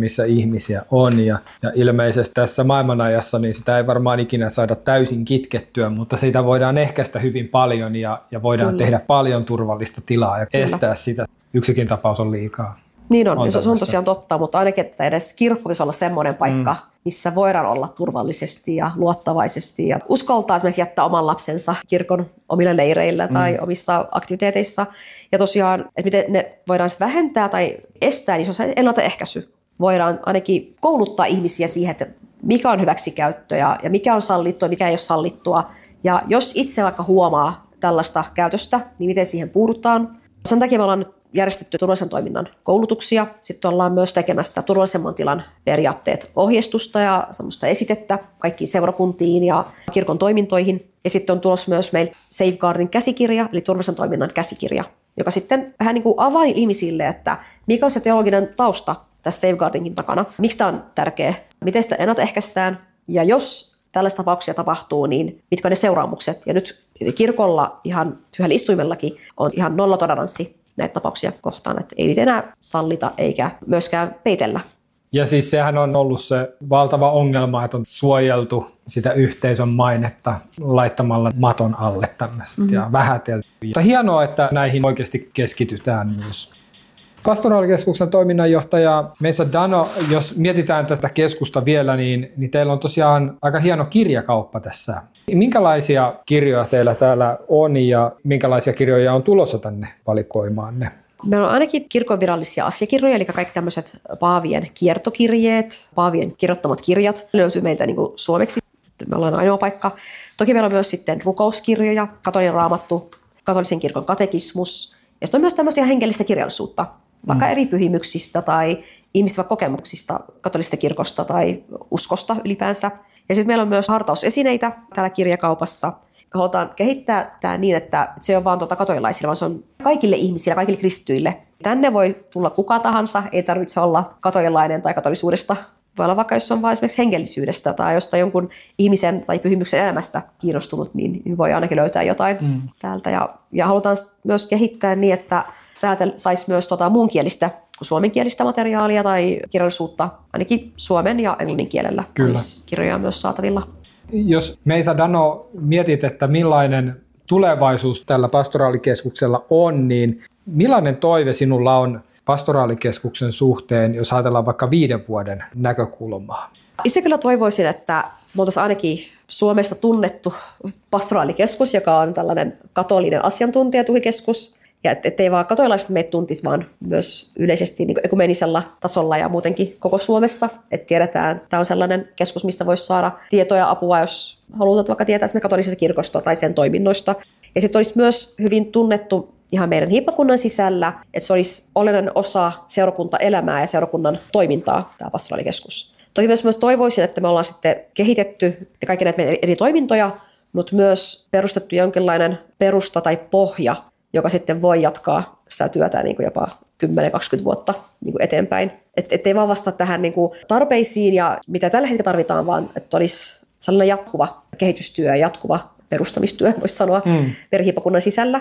missä ihmisiä on. Ja ilmeisesti tässä maailmanajassa niin sitä ei varmaan ikinä saada täysin kitkettyä, mutta siitä voidaan ehkäistä hyvin paljon ja voidaan tehdä paljon turvallista tilaa ja estää sitä. Yksikin tapaus on liikaa. Niin on, se on tosiaan totta, mutta ainakin, että edes kirkko voisi olla semmoinen paikka, missä voidaan olla turvallisesti ja luottavaisesti ja uskaltaa esimerkiksi jättää oman lapsensa kirkon omilla leireillä tai omissa aktiviteeteissa. Ja tosiaan, että miten ne voidaan vähentää tai estää, niin se on ennaltaehkäisy. Voidaan ainakin kouluttaa ihmisiä siihen, että mikä on hyväksikäyttö ja mikä on sallittua ja mikä ei ole sallittua. Ja jos itse vaikka huomaa tällaista käytöstä, niin miten siihen puudutaan. Sen takia me ollaan nyt järjestetty turvallisen toiminnan koulutuksia. Sitten ollaan myös tekemässä turvallisemman tilan periaatteet ohjeistusta ja semmoista esitettä kaikkiin seurakuntiin ja kirkon toimintoihin. Ja sitten on tulossa myös meiltä Safeguardin käsikirja, eli turvallisen toiminnan käsikirja, joka sitten vähän niin kuin avaa ihmisille, että mikä on se teologinen tausta tässä Safeguardingin takana, miksi tämä on tärkeä, miten sitä ennaltaehkäistään ja jos tällaisia tapauksia tapahtuu, niin mitkä on ne seuraamukset. Ja nyt kirkolla ihan pyhällä istuimellakin on ihan nollatoleranssi näitä tapauksia kohtaan, että ei niitä enää sallita eikä myöskään peitellä. Ja siis sehän on ollut se valtava ongelma, että on suojeltu sitä yhteisön mainetta laittamalla maton alle tämmöiset ja vähätelty. Mutta hienoa, että näihin oikeasti keskitytään myös. Pastoraalikeskuksen toiminnanjohtaja Mesa Dano, jos mietitään tätä keskusta vielä, niin teillä on tosiaan aika hieno kirjakauppa tässä. Minkälaisia kirjoja teillä täällä on ja minkälaisia kirjoja on tulossa tänne valikoimaanne? Meillä on ainakin kirkon virallisia asiakirjoja, eli kaikki tämmöiset paavien kiertokirjeet, paavien kirjoittamat kirjat löytyy meiltä niin kuin suomeksi. Me ollaan ainoa paikka. Toki meillä on myös sitten rukouskirjoja, katolinen raamattu, katolisen kirkon katekismus. Ja sitten on myös tämmöisiä hengellistä kirjallisuutta, vaikka eri pyhimyksistä tai ihmisten kokemuksista katolisesta kirkosta tai uskosta ylipäänsä. Ja sitten meillä on myös hartausesineitä täällä kirjakaupassa. Halutaan kehittää tämä niin, että se ei ole vaan katolilaisille, vaan se on kaikille ihmisille, kaikille kristityille. Tänne voi tulla kuka tahansa, ei tarvitse olla katolilainen tai katolisuudesta. Voi olla vaikka, jos on vain esimerkiksi hengellisyydestä tai jostain jonkun ihmisen tai pyhimyksen elämästä kiinnostunut, niin voi ainakin löytää jotain täältä. Ja halutaan myös kehittää niin, että täältä saisi myös muunkielistä kuin suomenkielistä materiaalia tai kirjallisuutta, ainakin suomen ja englannin kielellä. Olisi kirjoja myös saatavilla. Jos Mesa Dano mietit, että millainen tulevaisuus tällä pastoraalikeskuksella on, niin millainen toive sinulla on pastoraalikeskuksen suhteen, jos ajatellaan vaikka 5 vuoden näkökulmaa? Itse kyllä toivoisin, että me oltaisiin ainakin Suomessa tunnettu pastoraalikeskus, joka on tällainen katolinen asiantuntijatukikeskus, ja ettei vaan katolilaiset meitä tuntisi, vaan myös yleisesti niin ekumenisella tasolla ja muutenkin koko Suomessa. Että tiedetään, että tämä on sellainen keskus, mistä voisi saada tietoa ja apua, jos halutaan vaikka tietää esimerkiksi katolisesta kirkosta tai sen toiminnoista. Ja sitten olisi myös hyvin tunnettu ihan meidän hiippakunnan sisällä, että se olisi olennainen osa seurakuntaelämää ja seurakunnan toimintaa, tämä pastoraalikeskus. Toki myös toivoisin, että me ollaan sitten kehitetty kaikki näitä meidän eri toimintoja, mutta myös perustettu jonkinlainen perusta tai pohja, joka sitten voi jatkaa sitä työtä niin kuin jopa 10-20 vuotta niin kuin eteenpäin. Ettei vaan vastaa tähän niin kuin tarpeisiin ja mitä tällä hetkellä tarvitaan, vaan että olisi sellainen jatkuva kehitystyö ja jatkuva perustamistyö, voisi sanoa, perhiippakunnan sisällä.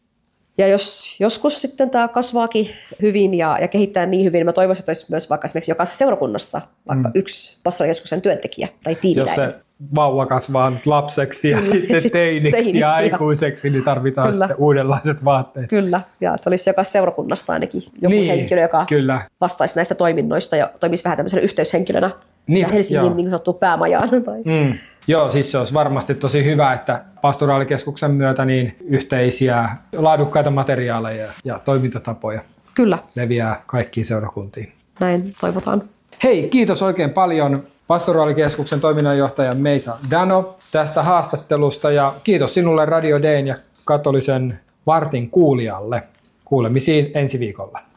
Ja jos joskus sitten tämä kasvaakin hyvin ja kehittää niin hyvin, niin mä toivoisin, että olisi myös vaikka esimerkiksi jokaisessa seurakunnassa vaikka yksi pastoraalikeskuksen työntekijä tai tiimiläinen. Jos se vauva kasvaa lapseksi ja sitten teiniksi ja aikuiseksi, niin tarvitaan sitten uudenlaiset vaatteet. Kyllä, ja että olisi jokaisessa seurakunnassa ainakin joku henkilö, joka vastaisi näistä toiminnoista ja toimisi vähän tämmöisenä yhteyshenkilönä Helsingin niin sanottuun päämajaan. Joo, siis se olisi varmasti tosi hyvä, että pastoraalikeskuksen myötä niin yhteisiä laadukkaita materiaaleja ja toimintatapoja leviää kaikkiin seurakuntiin. Näin toivotaan. Hei, kiitos oikein paljon pastoraalikeskuksen toiminnanjohtaja Mesa Dano tästä haastattelusta ja kiitos sinulle Radio D:n ja katolisen vartin kuulijalle. Kuulemisiin ensi viikolla.